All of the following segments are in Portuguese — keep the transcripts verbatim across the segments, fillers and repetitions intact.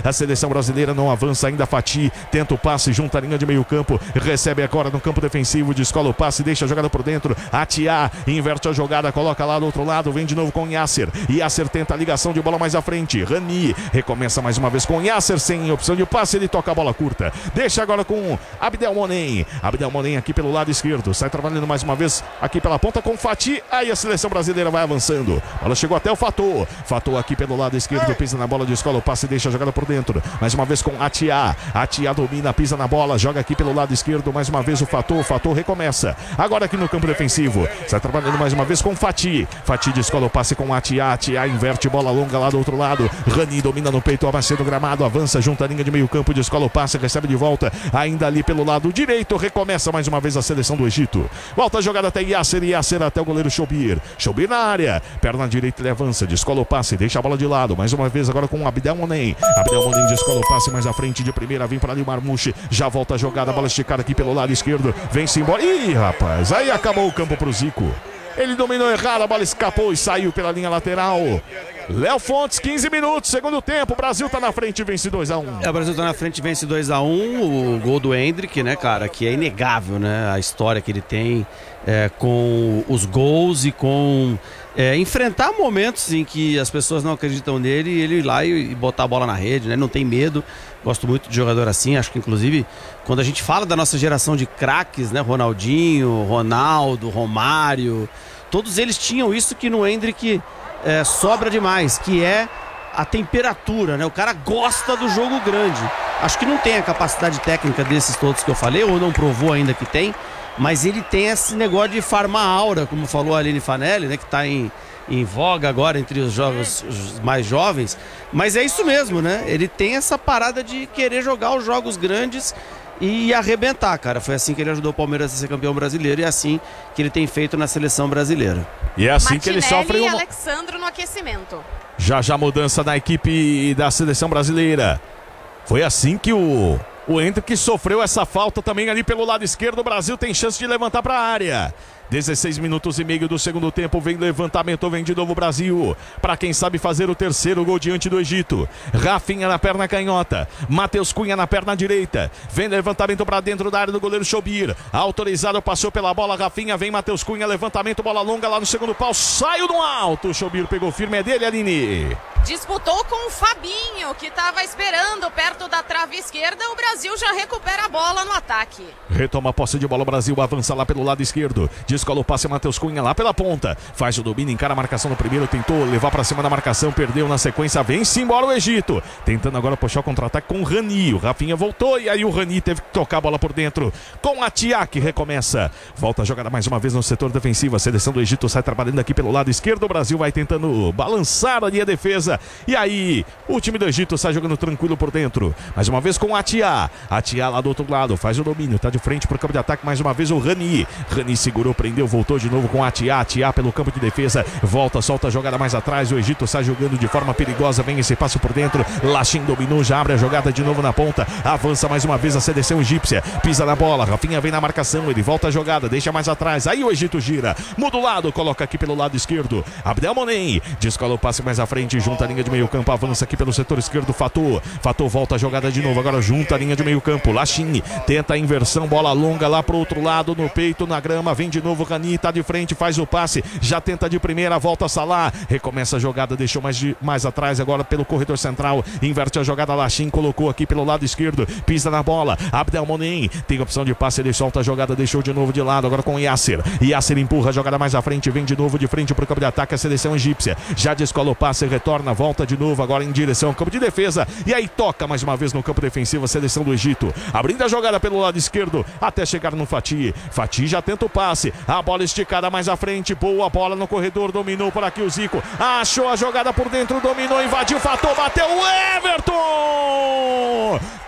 A seleção brasileira não avança ainda. Fati tenta o passe junto à linha de meio campo, recebe agora no campo defensivo, descola o passe, deixa a jogada por dentro. Atiá inverte a jogada, coloca lá do outro lado, vem de novo com Yasser. Yasser tenta a ligação de bola mais à frente. Rani recomeça mais uma vez com Yasser, sem opção de passe, ele toca a bola curta. Deixa agora com Abdelmonem. Abdelmonem aqui pelo lado esquerdo, sai trabalhando mais uma vez aqui pela ponta com Fati. Aí a seleção brasileira vai avançando. A bola chegou até o Fatou. Fatou aqui pelo lado esquerdo, pisa na bola, descola o passe, deixa a jogada por dentro. Mais uma vez com Atiá. Atiá domina, pisa na bola, joga aqui pelo lado esquerdo, mais uma vez o Fatou. Fatou recomeça. Agora aqui no campo defensivo, sai trabalhando mais uma vez com Fati. Fati descola o passe com Atiá. Atiá inverte, bola longa lá do outro lado. Rani domina no peito, avança do gramado, avança junto à linha de meio campo, descola o passe, recebe de volta. Ainda ali pelo lado direito, recomeça mais uma vez a seleção do Egito. Volta a jogada até Yasser, Yasser até o goleiro Choubir. Choubir na área, perna direita ele avança, descola o passe, deixa a bola de lado. Mais uma vez agora com o Abdelmonem. Abdelmonem descola o passe mais à frente de primeira, vem para ali o Marmouche. Já volta a jogada, a bola esticada aqui pelo lado esquerdo. Vem-se embora. Ih, rapaz, aí acabou o campo pro Zico. Ele dominou errado, a bola escapou e saiu pela linha lateral. Léo Fontes, quinze minutos, segundo tempo. O Brasil tá na frente e vence dois a um. É, o Brasil tá na frente e vence dois a um. O gol do Endrick, né, cara, que é inegável, né? A história que ele tem é, com os gols e com é, enfrentar momentos em que as pessoas não acreditam nele e ele ir lá e, e botar a bola na rede, né? Não tem medo. Gosto muito de jogador assim. Acho que, inclusive, quando a gente fala da nossa geração de craques, né? Ronaldinho, Ronaldo, Romário, todos eles tinham isso que no Endrick é, sobra demais, que é a temperatura, né? O cara gosta do jogo grande. Acho que não tem a capacidade técnica desses todos que eu falei, ou não provou ainda que tem, mas ele tem esse negócio de farmar aura, como falou a Aline Fanelli, né? Que tá em, em voga agora entre os jogos os mais jovens. Mas é isso mesmo, né? Ele tem essa parada de querer jogar os jogos grandes e arrebentar, cara. Foi assim que ele ajudou o Palmeiras a ser campeão brasileiro e é assim que ele tem feito na seleção brasileira. E é assim Martinelli que ele sofre e uma... Alexandro no aquecimento. Já já mudança na equipe da seleção brasileira. Foi assim que o, o Endrick sofreu essa falta também ali pelo lado esquerdo. O Brasil tem chance de levantar para a área. dezesseis minutos e meio do segundo tempo, vem levantamento, vem de novo o Brasil, para quem sabe fazer o terceiro gol diante do Egito. Rafinha na perna canhota, Matheus Cunha na perna direita, vem levantamento para dentro da área do goleiro Choubir, autorizado, passou pela bola, Rafinha, vem Matheus Cunha, levantamento, bola longa lá no segundo pau, saiu no alto, Choubir pegou firme, é dele, Aline. Disputou com o Fabinho, que estava esperando perto da trave esquerda. O Brasil já recupera a bola no ataque. Retoma a posse de bola, o Brasil avança lá pelo lado esquerdo. Descola o passe, Matheus Cunha lá pela ponta. Faz o domínio, encara a marcação no primeiro. Tentou levar para cima da marcação, perdeu na sequência. Vem-se embora o Egito. Tentando agora puxar o contra-ataque com o Rani. O Rafinha voltou e aí o Rani teve que tocar a bola por dentro. Com a Tia, que recomeça. Volta a jogada mais uma vez no setor defensivo. A seleção do Egito sai trabalhando aqui pelo lado esquerdo. O Brasil vai tentando balançar ali a defesa. E aí, o time do Egito sai jogando tranquilo por dentro. Mais uma vez com a Tia. A Tia lá do outro lado, faz o domínio, tá de frente pro campo de ataque. Mais uma vez o Rani. Rani segurou, prendeu, voltou de novo com a Tia. A Tia pelo campo de defesa. Volta, solta a jogada mais atrás. O Egito sai jogando de forma perigosa. Vem esse passo por dentro. Lachin dominou, já abre a jogada de novo na ponta. Avança mais uma vez a seleção egípcia. Pisa na bola. Rafinha vem na marcação. Ele volta a jogada, deixa mais atrás. Aí o Egito gira. Muda o lado, coloca aqui pelo lado esquerdo. Abdelmonem. Descola o passe mais à frente, junta a linha de meio campo, avança aqui pelo setor esquerdo, Fatou. Fatou volta a jogada de novo, agora junta a linha de meio campo. Lachin tenta a inversão, bola longa lá pro outro lado, no peito, na grama, vem de novo Rani, tá de frente, faz o passe, já tenta de primeira, volta a Salah, recomeça a jogada, deixou mais, de, mais atrás agora pelo corredor central, inverte a jogada, Lachin colocou aqui pelo lado esquerdo, pisa na bola, Abdelmonem tem opção de passe, ele solta a jogada, deixou de novo de lado, agora com Yasser. Yasser empurra a jogada mais à frente, vem de novo de frente pro campo de ataque, a seleção egípcia, já descola o passe, retorna, volta de novo agora em direção ao campo de defesa e aí toca mais uma vez no campo defensivo a seleção do Egito, abrindo a jogada pelo lado esquerdo até chegar no Fati. Fati já tenta o passe, a bola esticada mais à frente, boa bola no corredor, dominou por aqui o Zico, achou a jogada por dentro, dominou, invadiu, Fatou, bateu o Everton,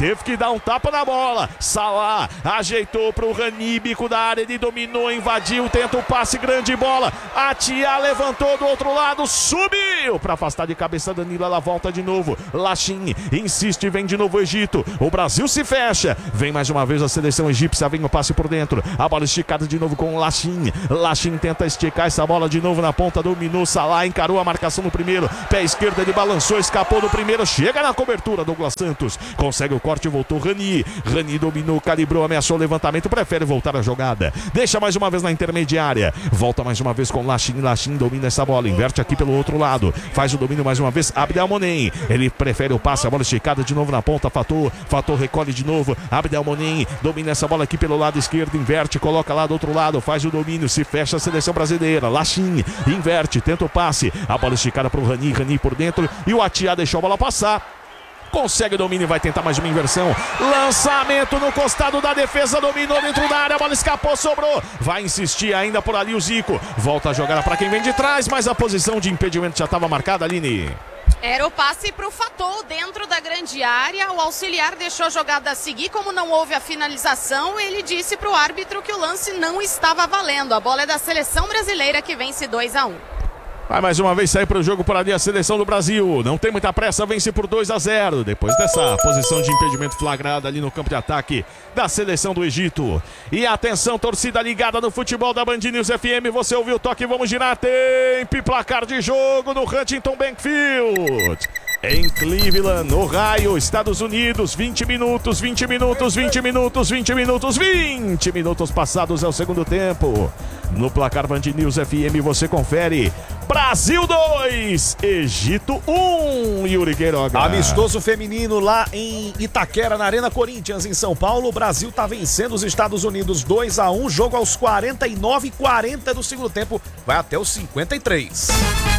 teve que dar um tapa na bola. Salah ajeitou pro Rani, bico da área, ele dominou, invadiu, tenta o passe, grande bola. Atia levantou do outro lado, subiu para afastar de cabeça Danilo, ela volta de novo. Lachin insiste, vem de novo o Egito. O Brasil se fecha, vem mais uma vez a seleção egípcia, vem o passe por dentro. A bola esticada de novo com o Lachin. Lachin tenta esticar essa bola de novo na ponta, dominou Salah, encarou a marcação no primeiro. Pé esquerdo, ele balançou, escapou do primeiro, chega na cobertura. Douglas Santos consegue o corte, voltou Rani. Rani dominou, calibrou, ameaçou o levantamento, prefere voltar a jogada. Deixa mais uma vez na intermediária. Volta mais uma vez com Lachin. Lachin domina essa bola, inverte aqui pelo outro lado. Faz o domínio mais uma vez, Abdelmonem. Ele prefere o passe, a bola esticada de novo na ponta. Fator, Fator recolhe de novo. Abdelmonem domina essa bola aqui pelo lado esquerdo, inverte, coloca lá do outro lado, faz o domínio, se fecha a seleção brasileira. Lachin inverte, tenta o passe. A bola esticada para o Rani, Rani por dentro. E o Atia deixou a bola passar. Consegue o domínio, vai tentar mais uma inversão. Lançamento no costado da defesa, dominou dentro da área, a bola escapou, sobrou. Vai insistir ainda por ali o Zico. Volta a jogada para quem vem de trás, mas a posição de impedimento já estava marcada, Aline. Era o passe para o Fatou dentro da grande área. O auxiliar deixou a jogada seguir. Como não houve a finalização, ele disse para o árbitro que o lance não estava valendo. A bola é da seleção brasileira que vence dois a um. Vai mais uma vez sair para o jogo por ali a seleção do Brasil. Não tem muita pressa, vence por dois a zero. Depois dessa posição de impedimento flagrada ali no campo de ataque da seleção do Egito. E atenção, torcida ligada no futebol da Band News F M. Você ouviu o toque, vamos girar. Tempo e placar de jogo no Huntington Bank Field. Em Cleveland, Ohio, Estados Unidos, vinte minutos, vinte minutos, vinte minutos, vinte minutos, vinte minutos passados é o segundo tempo. No placar Band News F M você confere. Brasil dois, Egito um, Yuri Queiroga. Amistoso feminino lá em Itaquera, na Arena Corinthians, em São Paulo. O Brasil tá vencendo os Estados Unidos dois a um, jogo aos quarenta e nove e quarenta do segundo tempo, vai até os cinquenta e três.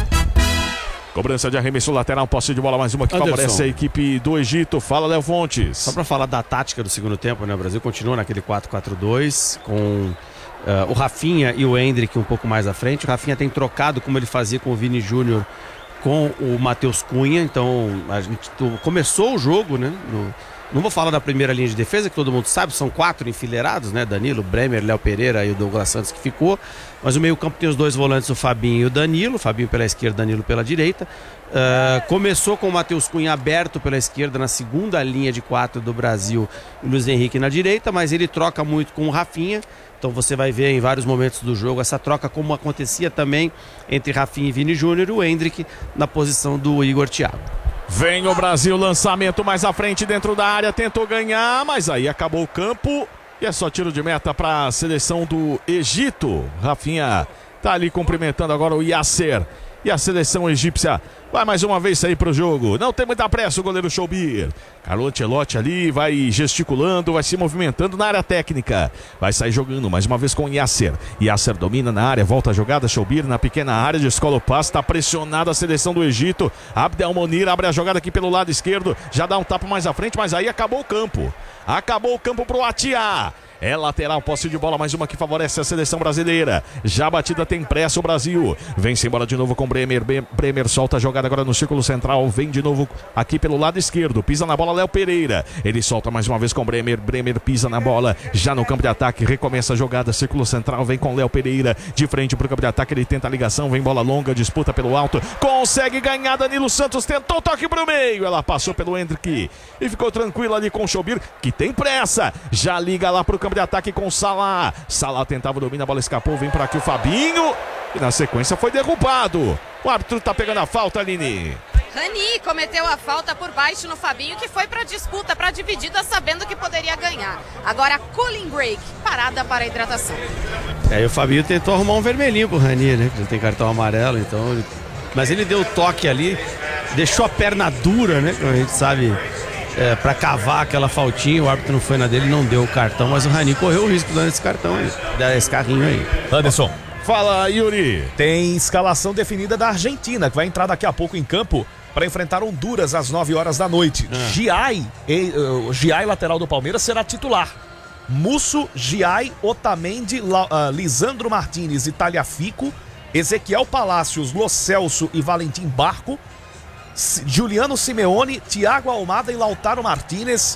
Cobrança de arremesso lateral, posse de bola mais uma que Anderson. Favorece a equipe do Egito. Fala, Léo Fontes. Só para falar da tática do segundo tempo, né? O Brasil continua naquele quatro quatro dois com uh, o Rafinha e o Endrick um pouco mais à frente. O Rafinha tem trocado, como ele fazia com o Vini Júnior, com o Matheus Cunha. Então a gente começou o jogo, né? No, não vou falar da primeira linha de defesa, que todo mundo sabe, são quatro enfileirados, né? Danilo, Bremer, Léo Pereira e o Douglas Santos que ficou. Mas o meio campo tem os dois volantes, o Fabinho e o Danilo. O Fabinho pela esquerda, Danilo pela direita. Uh, começou com o Matheus Cunha aberto pela esquerda na segunda linha de quatro do Brasil, e o Luiz Henrique na direita, mas ele troca muito com o Rafinha. Então você vai ver em vários momentos do jogo essa troca, como acontecia também entre Rafinha e Vini Júnior, e o Endrick na posição do Igor Thiago. Vem o Brasil, lançamento mais à frente dentro da área, tentou ganhar, mas aí acabou o campo e é só tiro de meta para a seleção do Egito. Rafinha tá ali cumprimentando agora o Yasser e a seleção egípcia vai mais uma vez sair para o jogo. Não tem muita pressa o goleiro Choubir. Carlo Ancelotti ali vai gesticulando, vai se movimentando na área técnica. Vai sair jogando mais uma vez com o Yasser. Yasser domina na área, volta a jogada. Choubir na pequena área, descola o passe. Está pressionada a seleção do Egito. Abdelmonem abre a jogada aqui pelo lado esquerdo. Já dá um tapa mais à frente, mas aí acabou o campo. Acabou o campo pro Atia. É lateral, posse de bola, mais uma que favorece a seleção brasileira. Já a batida tem pressa o Brasil. Vem-se embora de novo com Bremer. Bremer solta a jogada agora no círculo central. Vem de novo aqui pelo lado esquerdo. Pisa na bola Léo Pereira. Ele solta mais uma vez com Bremer. Bremer pisa na bola. Já no campo de ataque. Recomeça a jogada. Círculo central. Vem com Léo Pereira. De frente pro campo de ataque. Ele tenta a ligação. Vem bola longa. Disputa pelo alto. Consegue ganhar. Danilo Santos tentou toque pro meio. Ela passou pelo Endrick. E ficou tranquila ali com o Choubir, que tem pressa. Já liga lá pro campo de ataque com o Salah. Salah tentava dominar, a bola escapou, vem por aqui o Fabinho e na sequência foi derrubado. O árbitro tá pegando a falta, Aline. Rani cometeu a falta por baixo no Fabinho, que foi pra disputa, pra dividida, sabendo que poderia ganhar. Agora cooling break, parada para a hidratação. É, e o Fabinho tentou arrumar um vermelhinho pro Rani, né? Ele tem cartão amarelo, então... Ele... Mas ele deu o toque ali, deixou a perna dura, né? Como a gente sabe... É, para cavar aquela faltinha, o árbitro não foi na dele, não deu o cartão, mas o Rani correu o risco dando esse cartão aí, esse carrinho aí. Anderson. Fala, Yuri. Tem escalação definida da Argentina, que vai entrar daqui a pouco em campo para enfrentar Honduras às nove horas da noite. Ah. Giai, o uh, Giai, lateral do Palmeiras, será titular. Musso, Giai, Otamendi, La, uh, Lisandro Martinez e Tagliafico, Ezequiel Palacios, Lo Celso e Valentim Barco, Juliano Simeone, Thiago Almada e Lautaro Martinez,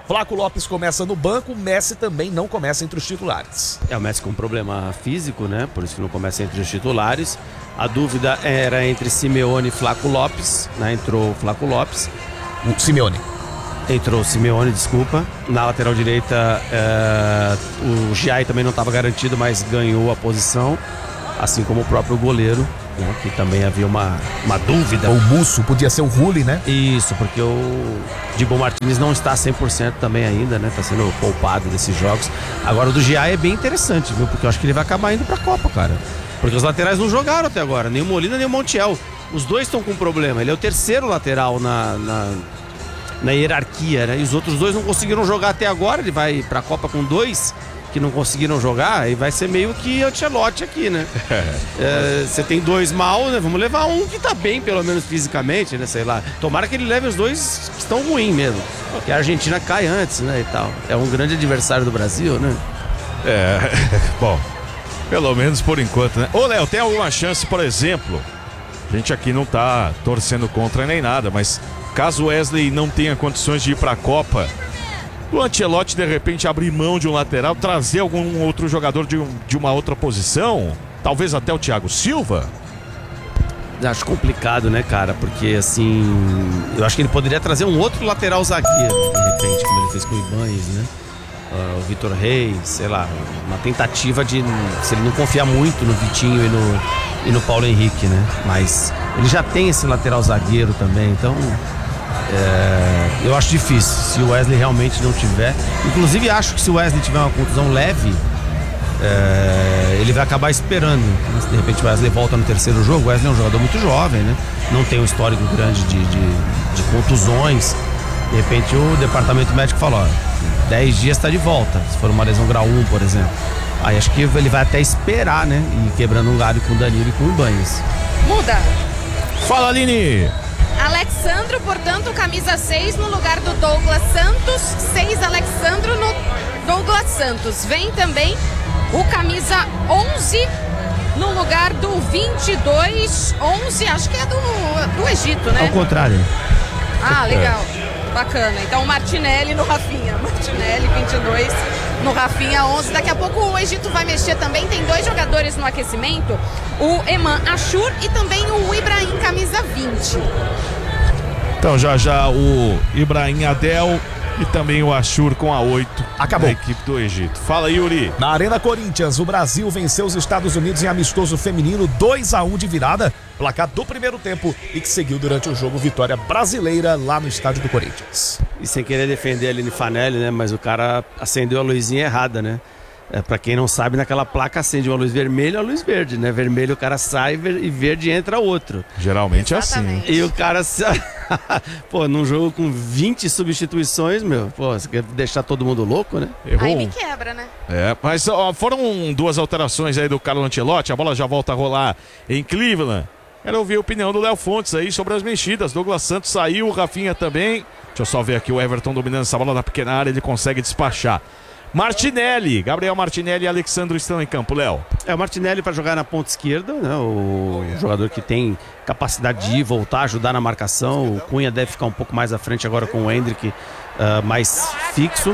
Flaco Lopes começa no banco, Messi também não começa entre os titulares. É, o Messi com um problema físico, né? Por isso que não começa entre os titulares. A dúvida era entre Simeone e Flaco Lopes, né? Entrou o Flaco Lopes. O Simeone. Entrou o Simeone, desculpa. Na lateral direita, é... o Giai também não estava garantido, mas ganhou a posição. Assim como o próprio goleiro, né? Que também havia uma, uma dúvida. O Musso podia ser o Rulli, né? Isso, porque o Dibu Martínez não está cem por cento também ainda, né? Está sendo poupado desses jogos. Agora o do Giai é bem interessante, viu? Porque eu acho que ele vai acabar indo para a Copa, cara. Porque os laterais não jogaram até agora, nem o Molina nem o Montiel. Os dois estão com problema. Ele é o terceiro lateral na, na, na hierarquia, né? E os outros dois não conseguiram jogar até agora. Ele vai para a Copa com dois que não conseguiram jogar, e vai ser meio que Ancelotti aqui, né? Você é, tem dois mal, né? Vamos levar um que tá bem, pelo menos fisicamente, né? Sei lá. Tomara que ele leve os dois que estão ruins mesmo. Porque a Argentina cai antes, né? E tal. É um grande adversário do Brasil, né? É, bom, pelo menos por enquanto, né? Ô, Léo, tem alguma chance, por exemplo, a gente aqui não tá torcendo contra nem nada, mas caso o Wesley não tenha condições de ir pra Copa, o Ancelotti de repente abrir mão de um lateral, trazer algum outro jogador de, um, de uma outra posição, talvez até o Thiago Silva? Acho complicado, né, cara? Porque assim, eu acho que ele poderia trazer um outro lateral zagueiro, de repente, como ele fez com o Ibanez, né? Uh, o Vitor Reis, sei lá, uma tentativa de, se ele não confiar muito no Vitinho e no, e no Paulo Henrique, né? Mas ele já tem esse lateral zagueiro também, então é, eu acho difícil se o Wesley realmente não tiver. Inclusive acho que se o Wesley tiver uma contusão leve, é, ele vai acabar esperando. Se de repente o Wesley volta no terceiro jogo, o Wesley é um jogador muito jovem, né? Não tem um histórico grande de, de, de contusões. De repente o departamento médico fala, ó, dez dias está de volta, se for uma lesão grau um, por exemplo. Aí acho que ele vai até esperar, né? E quebrando um galho com o Danilo e com o Ibanez. Muda. Fala, Aline! Alexandro, portanto, camisa seis no lugar do Douglas Santos. seis Alexandro no Douglas Santos. Vem também o camisa onze no lugar do vinte e dois. onze, acho que é do, do Egito, né? Ao contrário. Ah, legal. Bacana. Então, Martinelli no Rafinha. Martinelli, vinte e dois no Rafinha, onze. Daqui a pouco o Egito vai mexer também. Tem dois jogadores no aquecimento. O Eman Ashur e também o Ibrahim, camisa vinte. Então, já já o Ibrahim Adel e também o Ashur com a oito. Acabou. Da equipe do Egito. Fala, Yuri. Na Arena Corinthians, o Brasil venceu os Estados Unidos em amistoso feminino dois a um de virada, placar do primeiro tempo, e que seguiu durante o jogo vitória brasileira lá no estádio do Corinthians. E sem querer defender a Aline Fanelli, né? Mas o cara acendeu a luzinha errada, né? É, pra quem não sabe, naquela placa acende uma luz vermelha ou luz verde, né? Vermelho o cara sai e verde entra outro. Geralmente Exatamente. é assim. E o cara... Pô, num jogo com vinte substituições, meu, pô, você quer deixar todo mundo louco, né? Errou. Aí me quebra, né? É, mas ó, foram duas alterações aí do Carlo Ancelotti. A bola já volta a rolar em Cleveland. Quero ouvir a opinião do Léo Fontes aí sobre as mexidas. Douglas Santos saiu, o Rafinha também. Deixa eu só ver aqui o Everton dominando essa bola na pequena área, ele consegue despachar. Martinelli, Gabriel Martinelli e Alexandro estão em campo, Léo. É, o Martinelli para jogar na ponta esquerda, né? O jogador que tem capacidade de ir, voltar, ajudar na marcação. O Cunha deve ficar um pouco mais à frente agora com o Hendrick uh, mais fixo.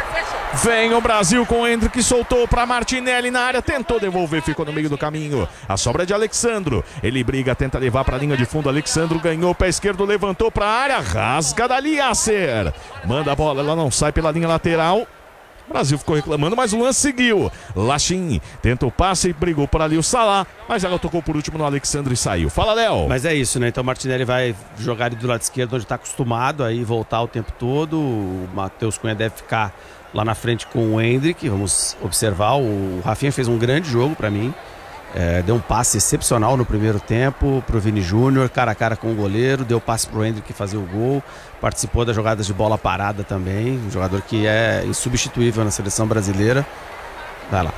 Vem o Brasil com o Hendrick, soltou para Martinelli na área, tentou devolver, ficou no meio do caminho. A sobra é de Alexandro, ele briga, tenta levar para a linha de fundo. Alexandro ganhou o pé esquerdo, levantou para a área, rasga dali, Yasser. Manda a bola, ela não sai pela linha lateral. O Brasil ficou reclamando, mas o lance seguiu. Lachin tentou o passe e brigou por ali o Salah, mas ela tocou por último no Alexandre e saiu. Fala, Léo. Mas é isso, né? Então o Martinelli vai jogar ali do lado esquerdo, onde está acostumado, aí voltar o tempo todo. O Matheus Cunha deve ficar lá na frente com o Hendrick. Vamos observar. O Rafinha fez um grande jogo para mim. É, deu um passe excepcional no primeiro tempo pro Vini Júnior, cara a cara com o goleiro, deu passe pro Hendrick fazer o gol, participou das jogadas de bola parada também, um jogador que é insubstituível na seleção brasileira. Vai lá.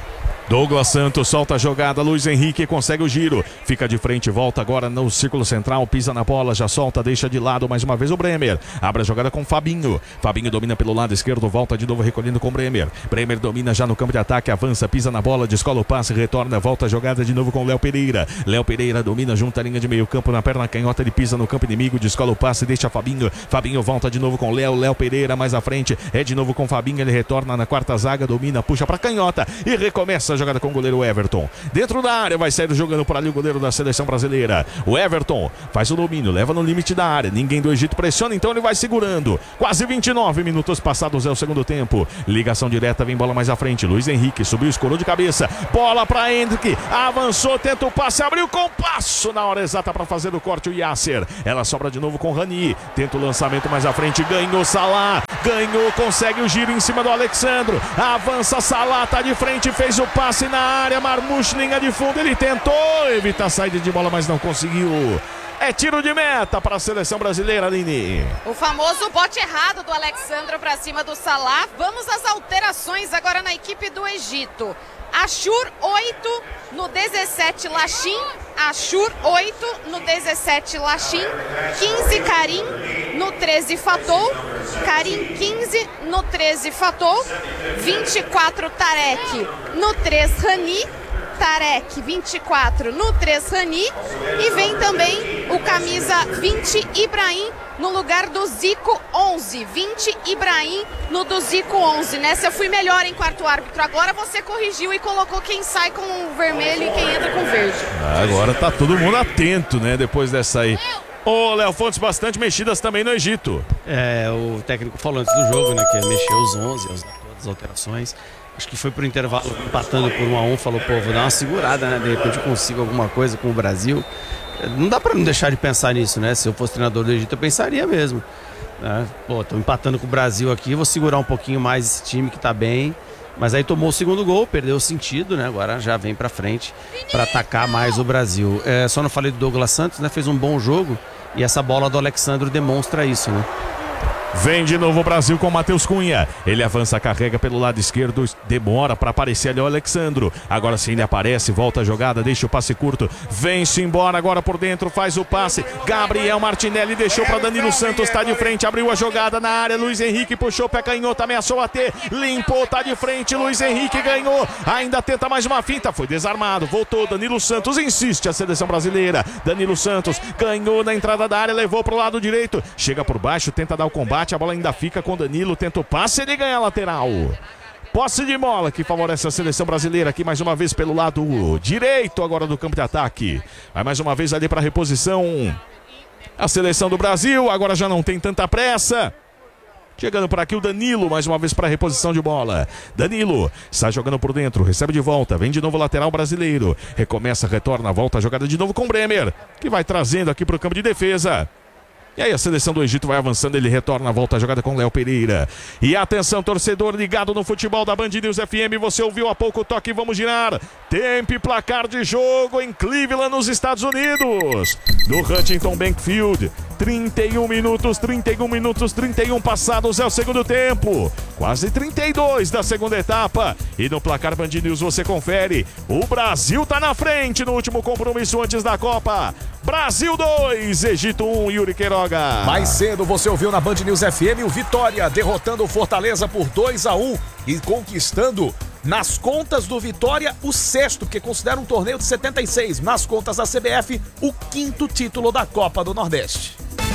Douglas Santos solta a jogada, Luiz Henrique consegue o giro, fica de frente, volta agora no círculo central, pisa na bola, já solta, deixa de lado mais uma vez o Bremer, abre a jogada com Fabinho, Fabinho domina pelo lado esquerdo, volta de novo recolhendo com Bremer, Bremer domina já no campo de ataque, avança, pisa na bola, descola o passe, retorna, volta a jogada de novo com Léo Pereira, Léo Pereira domina junto à linha de meio campo, na perna canhota, ele pisa no campo inimigo, descola o passe, deixa Fabinho, Fabinho volta de novo com Léo, Léo Pereira mais à frente, é de novo com Fabinho, ele retorna na quarta zaga, domina, puxa pra canhota e recomeça a jogada com o goleiro Everton. Dentro da área vai sair jogando por ali o goleiro da seleção brasileira. O Everton faz o domínio, leva no limite da área. Ninguém do Egito pressiona, então ele vai segurando. Quase vinte e nove minutos passados é o segundo tempo. Ligação direta, vem bola mais à frente. Luiz Henrique subiu, escorou de cabeça. Bola para Hendrick, avançou, tenta o passe, abriu o compasso na hora exata para fazer o corte o Yasser. Ela sobra de novo com Rani. Tenta o lançamento mais à frente, ganhou Salah. Ganhou, consegue o giro em cima do Alexandro. Avança Salah, tá de frente, fez o passe na área, Marmouche, linha de fundo, ele tentou evitar a saída de bola, mas não conseguiu. É tiro de meta para a seleção brasileira, Aline. O famoso bote errado do Alexandro para cima do Salah. Vamos às alterações agora na equipe do Egito. Ashur oito no dezessete, Lachim. Ashur oito no dezessete, Lachim. quinze, Karim no treze, Fatou. Karim quinze no treze, Fatou. vinte e quatro, Tarek no três, Rani. Tarek vinte e quatro no três, Rani. E vem também o camisa vinte, Ibrahim, no lugar do Zico onze. vinte, Ibrahim no do Zico onze. Nessa eu fui melhor em quarto árbitro. Agora você corrigiu e colocou quem sai com o vermelho e quem entra com o verde. Agora tá todo mundo atento, né? Depois dessa aí. Ô, Léo Fontes, bastante mexidas também no Egito. É, o técnico falou antes do jogo, né? Que mexeu os onze, as, todas as alterações. Acho que foi pro intervalo empatando por um a um, falou, pô, vou dar uma segurada, né? De repente eu consigo alguma coisa com o Brasil. Não dá pra não deixar de pensar nisso, né? Se eu fosse treinador do Egito, eu pensaria mesmo. Né? Pô, tô empatando com o Brasil aqui, vou segurar um pouquinho mais esse time que tá bem. Mas aí tomou o segundo gol, perdeu o sentido, né? Agora já vem pra frente pra atacar mais o Brasil. É, só não falei do Douglas Santos, né? Fez um bom jogo e essa bola do Alexandro demonstra isso, né? Vem de novo o Brasil com o Matheus Cunha. Ele avança, carrega pelo lado esquerdo, demora para aparecer ali o Alexandro. Agora sim ele aparece, volta a jogada, deixa o passe curto. Vem-se embora agora por dentro, faz o passe. Gabriel Martinelli deixou para Danilo Santos, tá de frente, abriu a jogada na área. Luiz Henrique puxou, pé canhoto, ameaçou bater, limpou, tá de frente. Luiz Henrique ganhou, ainda tenta mais uma finta, foi desarmado, voltou. Danilo Santos insiste, a seleção brasileira. Danilo Santos ganhou na entrada da área, levou pro lado direito, chega por baixo, tenta dar o combate. A bola ainda fica com Danilo, tenta o passe, ele ganha a lateral. Posse de bola que favorece a seleção brasileira aqui mais uma vez pelo lado direito agora do campo de ataque. Vai mais uma vez ali para reposição a seleção do Brasil, agora já não tem tanta pressa. Chegando por aqui o Danilo, mais uma vez para reposição de bola. Danilo sai jogando por dentro, recebe de volta, vem de novo o lateral brasileiro. Recomeça, retorna, volta a jogada de novo com Bremer, que vai trazendo aqui para o campo de defesa. E aí a seleção do Egito vai avançando, ele retorna, volta a jogada com Léo Pereira. E atenção, torcedor ligado no futebol da Band News F M, você ouviu há pouco o toque, vamos girar. Tempo e placar de jogo em Cleveland, nos Estados Unidos. No Huntington Bank Field, trinta e um minutos, trinta e um minutos, trinta e um passados é o segundo tempo. Quase trinta e dois da segunda etapa. E no placar Band News você confere. O Brasil tá na frente no último compromisso antes da Copa. Brasil dois, Egito um, Yuri Queiroga. Mais cedo você ouviu na Band News F M o Vitória derrotando o Fortaleza por dois a um e conquistando nas contas do Vitória o sexto, que considera um torneio de setenta e seis, nas contas da C B F, o quinto título da Copa do Nordeste.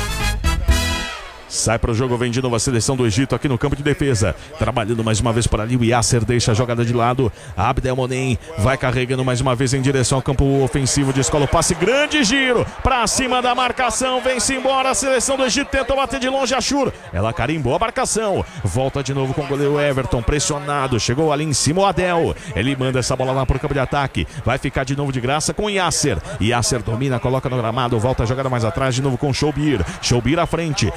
Sai para o jogo, vem de novo a seleção do Egito aqui no campo de defesa. Trabalhando mais uma vez por ali, o Yasser deixa a jogada de lado. Abdelmonem vai carregando mais uma vez em direção ao campo ofensivo. Descola o passe, grande giro para cima da marcação. Vem-se embora a seleção do Egito, tentou bater de longe a Ashur. Ela carimbou a marcação. Volta de novo com o goleiro Everton, pressionado. Chegou ali em cima o Adel. Ele manda essa bola lá para o campo de ataque. Vai ficar de novo de graça com o Yasser. Yasser domina, coloca no gramado. Volta a jogada mais atrás de novo com o Choubir. Choubir à frente. Abdelmonem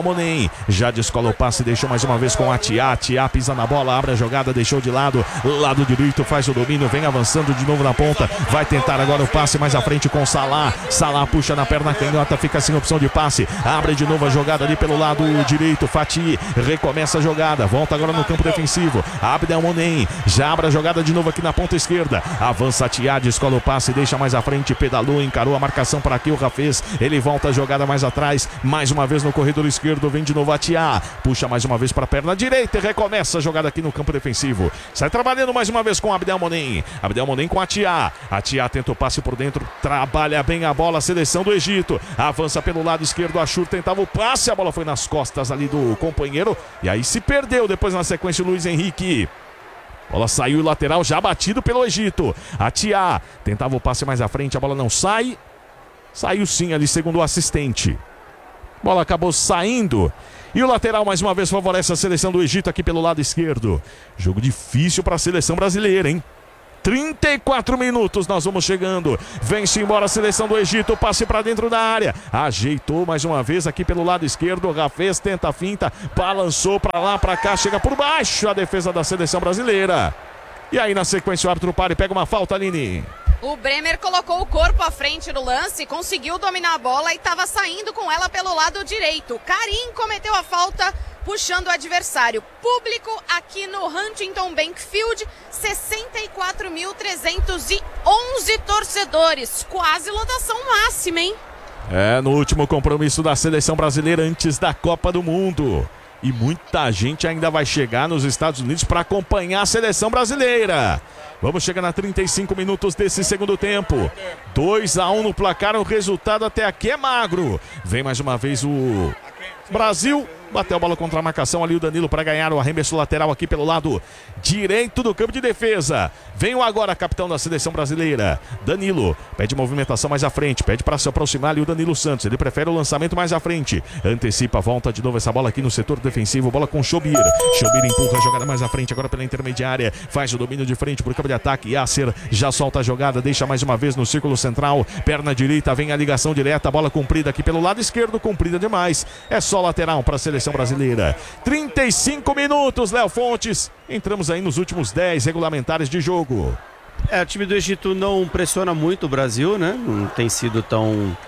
Abdel Monem já descola o passe, deixou mais uma vez com a Tia. Tia pisa na bola, abre a jogada, deixou de lado, lado direito, faz o domínio, vem avançando de novo na ponta, vai tentar agora o passe mais à frente com Salah. Salah puxa na perna canhota, fica sem opção de passe, abre de novo a jogada ali pelo lado direito. Fati recomeça a jogada, volta agora no campo defensivo. Abdel Monem já abre a jogada de novo aqui na ponta esquerda, avança a Tia, descola o passe, deixa mais à frente, pedalou, encarou a marcação para aqui o Rafez, ele volta a jogada mais atrás, mais uma vez no corredor esquerdo, vem de novo a Tia, puxa mais uma vez para a perna direita e recomeça a jogada aqui no campo defensivo. Sai trabalhando mais uma vez com Abdel Monem. Abdel Monem com a Tia. A Tia tenta o passe por dentro, trabalha bem a bola, a seleção do Egito. Avança pelo lado esquerdo, Achur tentava o passe, a bola foi nas costas ali do companheiro e aí se perdeu depois na sequência o Luiz Henrique. Bola saiu lateral, já batido pelo Egito. A Tia tentava o passe mais à frente, a bola não sai. Saiu sim ali, segundo o assistente. Bola acabou saindo. E o lateral mais uma vez favorece a seleção do Egito aqui pelo lado esquerdo. Jogo difícil para a seleção brasileira, hein? trinta e quatro minutos, nós vamos chegando. Vem-se embora a seleção do Egito, passe para dentro da área. Ajeitou mais uma vez aqui pelo lado esquerdo. O Rafez tenta a finta, balançou para lá, para cá, chega por baixo a defesa da seleção brasileira. E aí na sequência o árbitro para e pega uma falta, Aline. O Bremer colocou o corpo à frente no lance, conseguiu dominar a bola e estava saindo com ela pelo lado direito. Karim cometeu a falta puxando o adversário. Público aqui no Huntington Bank Field, sessenta e quatro mil trezentos e onze torcedores. Quase lotação máxima, hein? É, no último compromisso da seleção brasileira antes da Copa do Mundo. E muita gente ainda vai chegar nos Estados Unidos para acompanhar a seleção brasileira. Vamos chegar a trinta e cinco minutos desse segundo tempo. dois a um no placar, o resultado até aqui é magro. Vem mais uma vez o Brasil. Bateu a bola contra a marcação ali o Danilo para ganhar o arremesso lateral aqui pelo lado direito do campo de defesa. Vem o agora capitão da seleção brasileira, Danilo. Pede movimentação mais à frente, pede para se aproximar ali o Danilo Santos. Ele prefere o lançamento mais à frente. Antecipa, volta de novo essa bola aqui no setor defensivo. Bola com Chobir. Chobir empurra a jogada mais à frente agora pela intermediária. Faz o domínio de frente para o campo de ataque. Yasser já solta a jogada, deixa mais uma vez no círculo central. Perna direita, vem a ligação direta. Bola comprida aqui pelo lado esquerdo, comprida demais. É só lateral para a seleção brasileira. trinta e cinco minutos, Léo Fontes. Entramos aí nos últimos dez regulamentares de jogo. É, o time do Egito não pressiona muito o Brasil, né? Não tem sido tão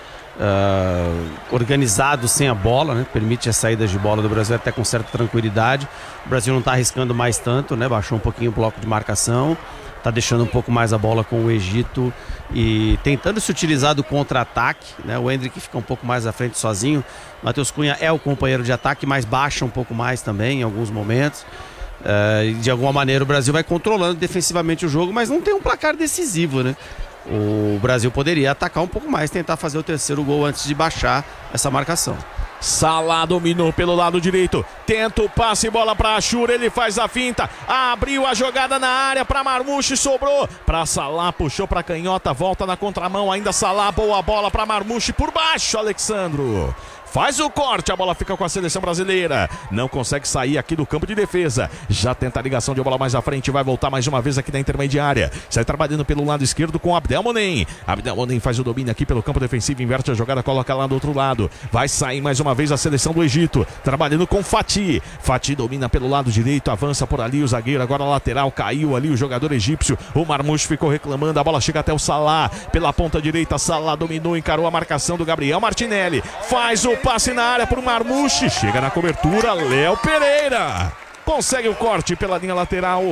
uh, organizado sem a bola, né? Permite as saídas de bola do Brasil até com certa tranquilidade. O Brasil não está arriscando mais tanto, né? Baixou um pouquinho o bloco de marcação. Está deixando um pouco mais a bola com o Egito e tentando se utilizar do contra-ataque, né? O Endrick fica um pouco mais à frente sozinho. Matheus Cunha é o companheiro de ataque, mas baixa um pouco mais também em alguns momentos. Uh, de alguma maneira o Brasil vai controlando defensivamente o jogo, mas não tem um placar decisivo, né? O Brasil poderia atacar um pouco mais, tentar fazer o terceiro gol antes de baixar essa marcação. Salah dominou pelo lado direito, tenta o passe, bola para Achur, ele faz a finta, abriu a jogada na área para Marmouche, sobrou para Salah, puxou para canhota, volta na contramão, ainda Salah, boa bola para Marmouche, por baixo, Alexandro. Faz o corte, a bola fica com a seleção brasileira. Não consegue sair aqui do campo de defesa. Já tenta a ligação de bola mais à frente. Vai voltar mais uma vez aqui na intermediária. Sai trabalhando pelo lado esquerdo com Abdel Monem. Abdel Monem faz o domínio aqui pelo campo defensivo. Inverte a jogada, coloca lá do outro lado. Vai sair mais uma vez a seleção do Egito. Trabalhando com Fati. Fati domina pelo lado direito. Avança por ali o zagueiro. Agora lateral. Caiu ali o jogador egípcio. O Marmouche ficou reclamando. A bola chega até o Salah. Pela ponta direita. Salah dominou. Encarou a marcação do Gabriel Martinelli. Faz o passe na área para o Marmouche, chega na cobertura, Léo Pereira consegue o corte pela linha lateral.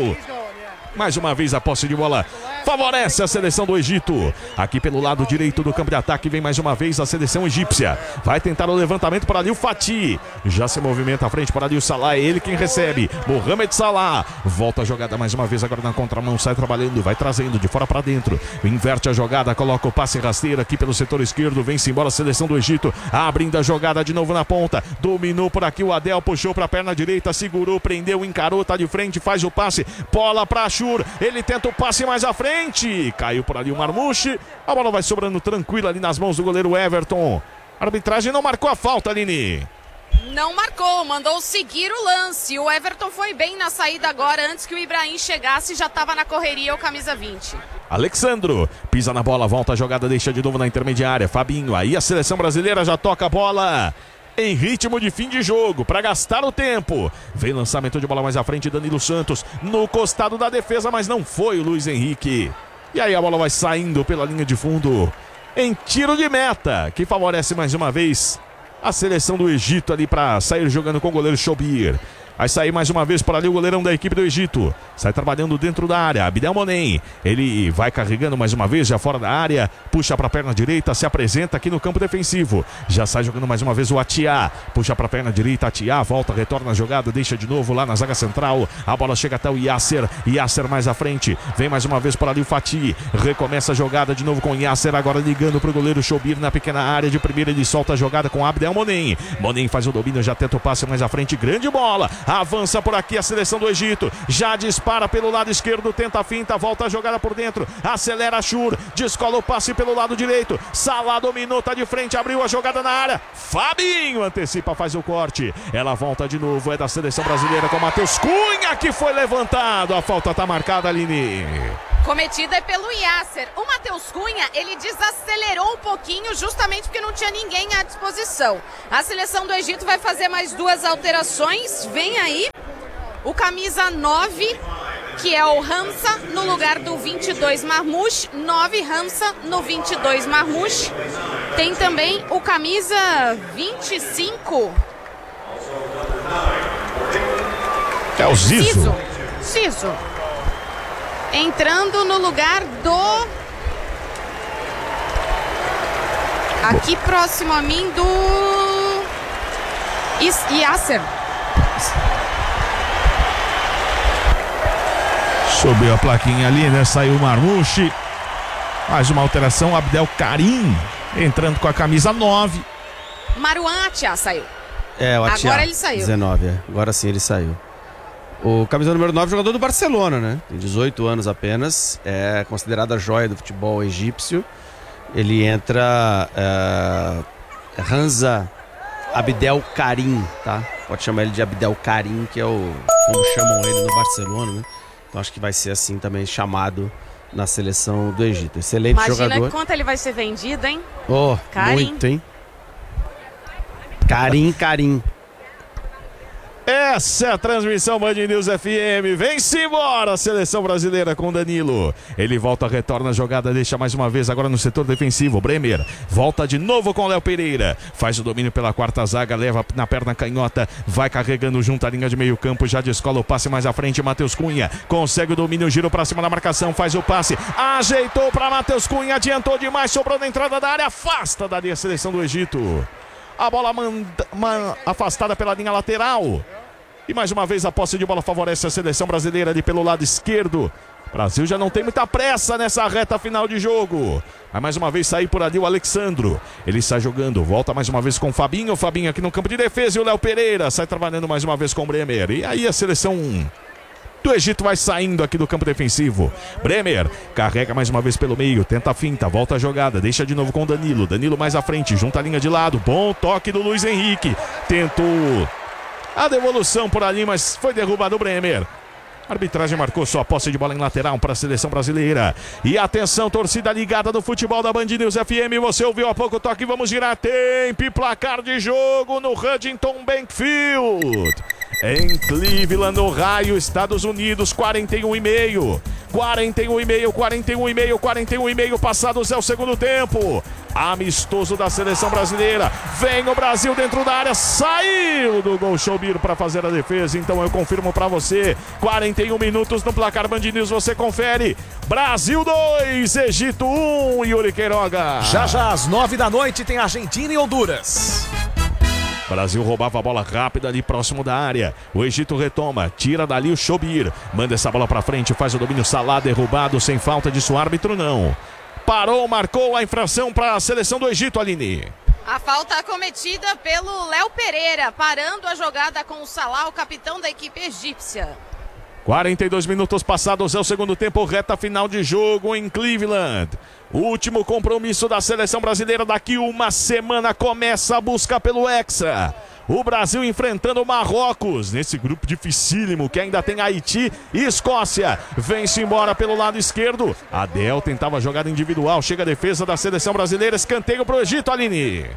Mais uma vez a posse de bola favorece a seleção do Egito. Aqui pelo lado direito do campo de ataque vem mais uma vez a seleção egípcia. Vai tentar o levantamento para ali o Fati. Já se movimenta à frente para ali o Salah. É ele quem recebe. Mohamed Salah. Volta a jogada mais uma vez agora na contramão. Sai trabalhando, vai trazendo de fora para dentro. Inverte a jogada, coloca o passe rasteiro aqui pelo setor esquerdo. Vem-se embora a seleção do Egito. Abrindo a jogada de novo na ponta. Dominou por aqui o Adel. Puxou para a perna direita. Segurou, prendeu, encarou. Tá de frente, faz o passe. Bola para Achur. Ele tenta o passe mais à frente. Caiu por ali o Marmouche. A bola vai sobrando tranquila ali nas mãos do goleiro Everton. A arbitragem não marcou a falta, Aline. Não marcou, mandou seguir o lance. O Everton foi bem na saída agora. Antes que o Ibrahim chegasse, já estava na correria o camisa vinte. Alexandro pisa na bola, volta a jogada, deixa de novo na intermediária. Fabinho, aí a seleção brasileira já toca a bola em ritmo de fim de jogo, para gastar o tempo. Vem lançamento de bola mais à frente, Danilo Santos no costado da defesa, mas não foi o Luiz Henrique. E aí a bola vai saindo pela linha de fundo em tiro de meta, que favorece mais uma vez a seleção do Egito ali para sair jogando com o goleiro Shobir. Vai sair mais uma vez por ali o goleirão da equipe do Egito. Sai trabalhando dentro da área. Abdel Monem. Ele vai carregando mais uma vez já fora da área. Puxa para a perna direita. Se apresenta aqui no campo defensivo. Já sai jogando mais uma vez o Atiá. Puxa para a perna direita. Atiá volta, retorna a jogada. Deixa de novo lá na zaga central. A bola chega até o Yasser. Yasser mais à frente. Vem mais uma vez por ali o Fatih. Recomeça a jogada de novo com o Yasser. Agora ligando para o goleiro Shobir na pequena área de primeira. Ele solta a jogada com Abdel Monem. Monem faz o domínio. Já tenta o passe mais à frente. Grande bola. Avança por aqui a seleção do Egito. Já dispara pelo lado esquerdo. Tenta a finta. Volta a jogada por dentro. Acelera a Shur. Descola o passe pelo lado direito. Salah dominou. Tá de frente. Abriu a jogada na área. Fabinho antecipa. Faz o corte. Ela volta de novo. É da seleção brasileira com Matheus Cunha, que foi levantado. A falta tá marcada, Aline. Cometida é pelo Yasser. O Matheus Cunha, ele desacelerou um pouquinho justamente porque não tinha ninguém à disposição. A seleção do Egito vai fazer mais duas alterações. Vem aí o camisa nove, que é o Hamza, no lugar do vinte e dois Marmoush. nove Hamza no vinte e dois Marmoush. Tem também o camisa vinte e cinco. É o Zizo. Zizo. Zizo. Entrando no lugar do... Aqui próximo a mim do... Is... Yasser. Subiu a plaquinha ali, né? Saiu o Marmoush. Mais uma alteração. Abdel Karim entrando com a camisa nove. Marouane Atiá saiu. É, o Atiá. Agora ele saiu. dezenove, é. Agora sim ele saiu. O camisa número nove, jogador do Barcelona, né? Tem dezoito anos apenas. É considerado a joia do futebol egípcio. Ele entra... É, Hamza Abdel Karim, tá? Pode chamar ele de Abdel Karim, que é o... como chamam ele no Barcelona, né? Então acho que vai ser assim também chamado na seleção do Egito. Excelente Imagina jogador. Imagina quanto ele vai ser vendido, hein? Oh, Karim. Muito, hein? Karim, Karim. Essa é a transmissão Band News F M. Vem-se embora a seleção brasileira com Danilo. Ele volta, retorna a jogada, deixa mais uma vez agora no setor defensivo. Bremer volta de novo com Léo Pereira. Faz o domínio pela quarta zaga, leva na perna canhota, vai carregando junto à linha de meio campo, já descola o passe mais à frente. Matheus Cunha consegue o domínio, giro pra cima da marcação, faz o passe, ajeitou pra Matheus Cunha, adiantou demais, sobrou na entrada da área, afasta dali a seleção do Egito. A bola manda, man, afastada pela linha lateral. E mais uma vez a posse de bola favorece a seleção brasileira ali pelo lado esquerdo. O Brasil já não tem muita pressa nessa reta final de jogo. Vai mais uma vez sair por ali o Alexandro. Ele sai jogando, volta mais uma vez com o Fabinho. O Fabinho aqui no campo de defesa e o Léo Pereira sai trabalhando mais uma vez com o Bremer. E aí a seleção do Egito vai saindo aqui do campo defensivo. Bremer carrega mais uma vez pelo meio, tenta a finta, volta a jogada, deixa de novo com o Danilo. Danilo mais à frente, junta a linha de lado. Bom toque do Luiz Henrique. Tentou a devolução por ali, mas foi derrubado o Bremer. A arbitragem marcou só a posse de bola em lateral para a seleção brasileira. E atenção, torcida ligada do futebol da Band News F M. Você ouviu há pouco o toque, vamos girar. Tempo e placar de jogo no Huntington Bank Field. Em Cleveland, Ohio, Estados Unidos, quarenta e um e meio. quarenta e um e meio, quarenta e um e meio, quarenta e um e meio passados é o segundo tempo. Amistoso da seleção brasileira. Vem o Brasil dentro da área. Saiu do gol Shobir para fazer a defesa. Então eu confirmo para você. quarenta e um minutos no placar Band News. Você confere. Brasil dois, Egito um. Yuri Queiroga. Já já às nove da noite tem Argentina e Honduras. Brasil roubava a bola rápida ali próximo da área. O Egito retoma, tira dali o Shobir. Manda essa bola para frente, faz o domínio. Salah derrubado sem falta disso, árbitro não. Parou, marcou a infração para a seleção do Egito, Aline. A falta cometida pelo Léo Pereira, parando a jogada com o Salah, o capitão da equipe egípcia. quarenta e dois minutos passados é o segundo tempo, reta final de jogo em Cleveland. O último compromisso da seleção brasileira. Daqui uma semana começa a busca pelo Hexa. O Brasil enfrentando o Marrocos nesse grupo dificílimo que ainda tem Haiti e Escócia. Vem-se embora pelo lado esquerdo. Adel tentava jogada individual. Chega a defesa da seleção brasileira. Escanteio para o Egito, Aline.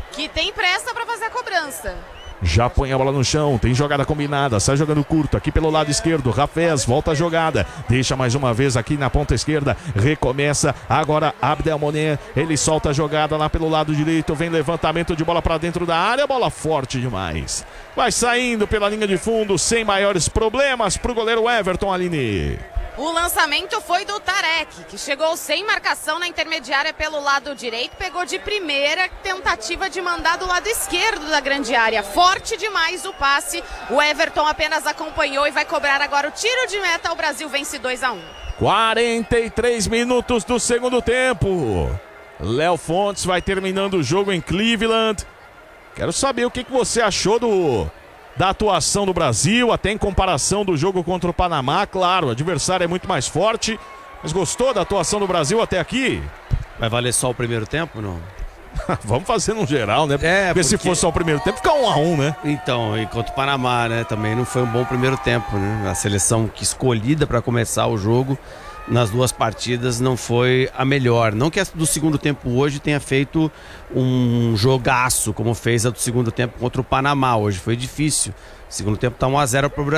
que tem pressa para fazer a cobrança. Já põe a bola no chão, tem jogada combinada, sai jogando curto aqui pelo lado esquerdo, Rafés volta a jogada, deixa mais uma vez aqui na ponta esquerda, recomeça agora Abdelmonem, ele solta a jogada lá pelo lado direito, vem levantamento de bola para dentro da área, bola forte demais, vai saindo pela linha de fundo sem maiores problemas para o goleiro Everton, Aline. O lançamento foi do Tarek, que chegou sem marcação na intermediária pelo lado direito, pegou de primeira, tentativa de mandar do lado esquerdo da grande área. Forte demais o passe, o Everton apenas acompanhou e vai cobrar agora o tiro de meta. O Brasil vence dois a um. quarenta e três minutos do segundo tempo. Léo Fontes vai terminando o jogo em Cleveland. Quero saber o que que você achou do... da atuação do Brasil, até em comparação do jogo contra o Panamá. Claro, o adversário é muito mais forte, mas gostou da atuação do Brasil até aqui? Vai valer só o primeiro tempo, não? Vamos fazer no geral, né? É, porque, porque se fosse só o primeiro tempo, fica um a um, né? Então, e contra o Panamá, né? Também não foi um bom primeiro tempo, né? A seleção que escolhida para começar o jogo nas duas partidas não foi a melhor. Não que a do segundo tempo hoje tenha feito um jogaço como fez a do segundo tempo contra o Panamá. Hoje foi difícil. O segundo tempo tá um a zero pro Brasil.